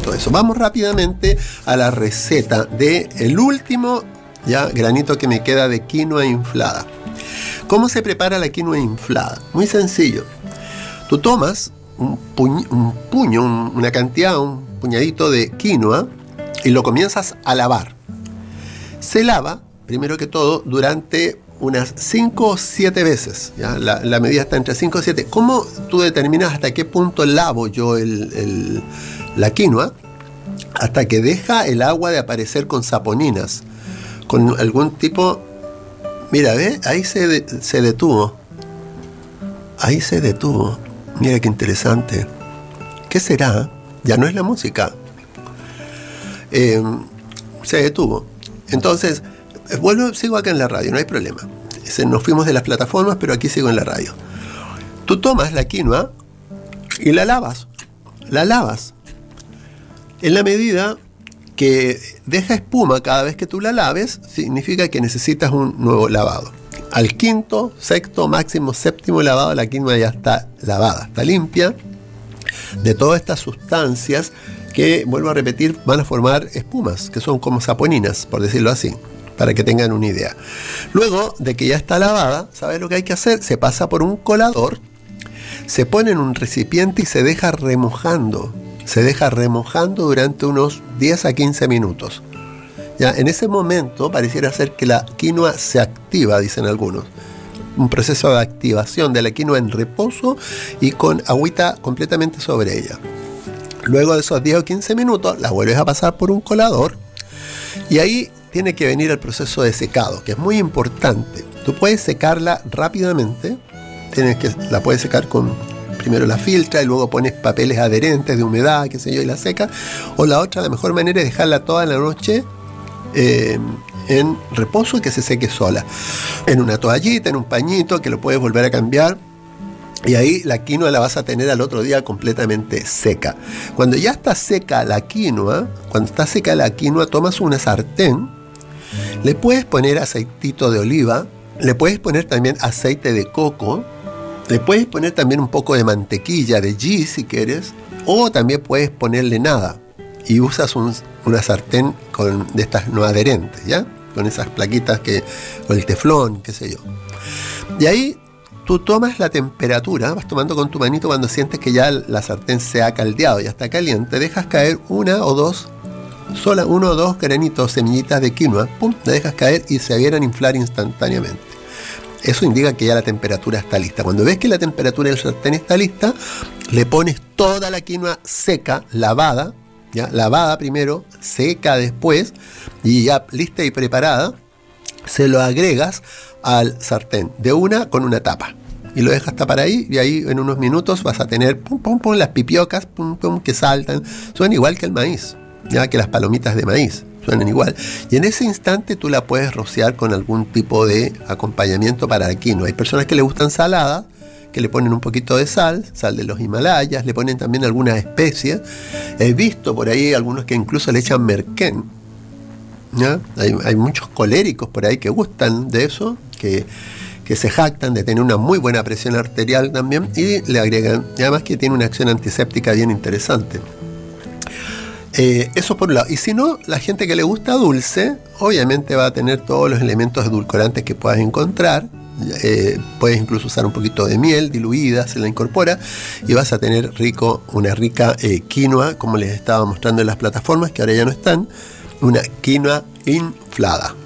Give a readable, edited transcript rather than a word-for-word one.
todo eso. Vamos rápidamente a la receta de el último granito que me queda de quinoa inflada. ¿Cómo se prepara la quinoa inflada? Muy sencillo. Tú tomas un puñadito de quinoa y lo comienzas a lavar. Se lava, primero que todo, durante unas 5 o 7 veces. ¿Ya? La medida está entre 5 y 7. ¿Cómo tú determinas hasta qué punto lavo yo la quinoa? Hasta que deja el agua de aparecer con saponinas, con algún tipo... Mira, ¿ves? Ahí se detuvo. Ahí se detuvo. Mira qué interesante. ¿Qué será? Ya no es la música. Se detuvo. Entonces, sigo acá en la radio, no hay problema. Nos fuimos de las plataformas, pero aquí sigo en la radio. Tú tomas la quinoa y la lavas. La lavas. En la medida que deja espuma cada vez que tú la laves, significa que necesitas un nuevo lavado. Al quinto, sexto, máximo séptimo lavado, la quinoa ya está lavada, está limpia de todas estas sustancias que, vuelvo a repetir, van a formar espumas, que son como saponinas, por decirlo así, para que tengan una idea. Luego de que ya está lavada, ¿sabes lo que hay que hacer? Se pasa por un colador, se pone en un recipiente y se deja remojando. Se deja remojando durante unos 10 a 15 minutos. Ya, en ese momento pareciera ser que la quinoa se activa, dicen algunos. Un proceso de activación de la quinoa en reposo y con agüita completamente sobre ella. Luego de esos 10 o 15 minutos la vuelves a pasar por un colador y ahí tiene que venir el proceso de secado, que es muy importante. Tú puedes secarla rápidamente, la puedes secar primero la filtra y luego pones papeles adherentes de humedad, qué sé yo, y la seca. O la otra, la mejor manera es dejarla toda la noche en reposo y que se seque sola. En una toallita, en un pañito, que lo puedes volver a cambiar. Y ahí la quinoa la vas a tener al otro día completamente seca. Cuando ya está seca la quinoa, tomas una sartén, le puedes poner aceitito de oliva, le puedes poner también aceite de coco, le puedes poner también un poco de mantequilla de ghee si quieres, o también puedes ponerle nada y usas una sartén de estas no adherentes, ¿ya? Con esas plaquitas o el teflón, qué sé yo. Y ahí tú tomas la temperatura, vas tomando con tu manito cuando sientes que ya la sartén se ha caldeado, ya está caliente, dejas caer uno o dos granitos, semillitas de quinoa, pum, la dejas caer y se vieran inflar instantáneamente. Eso indica que ya la temperatura está lista. Cuando ves que la temperatura del sartén está lista, le pones toda la quinoa seca, lavada, ¿ya? Lavada primero, seca después, y ya lista y preparada, se lo agregas al sartén con una tapa. Y lo dejas tapar ahí, y ahí en unos minutos vas a tener las pipiocas que saltan. Suenan igual que el maíz, ya que las palomitas de maíz. Suenan igual. Y en ese instante tú la puedes rociar con algún tipo de acompañamiento para la quinoa. Hay personas que le gustan salada, que le ponen un poquito de sal de los Himalayas, le ponen también algunas especias. He visto por ahí algunos que incluso le echan merquén. ¿Ya? Hay muchos coléricos por ahí que gustan de eso, que se jactan de tener una muy buena presión arterial también, y le agregan, y además que tiene una acción antiséptica bien interesante. Eso por un lado. Y si no, la gente que le gusta dulce, obviamente va a tener todos los elementos edulcorantes que puedas encontrar. Puedes incluso usar un poquito de miel diluida, se la incorpora y vas a tener una rica quinoa, como les estaba mostrando en las plataformas que ahora ya no están, una quinoa inflada.